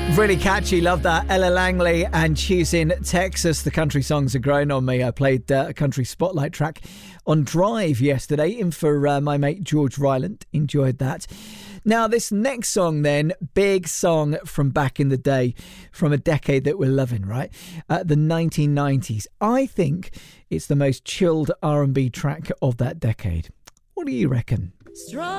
Really catchy, love that. Ella Langley and Choosing Texas. The country songs are growing on me. I played a country spotlight track on Drive yesterday in for my mate George Ryland. Enjoyed that. Now this next song then, big song from back in the day, from a decade that we're loving, right? The 1990s. I think it's the most chilled R&B track of that decade. What do you reckon?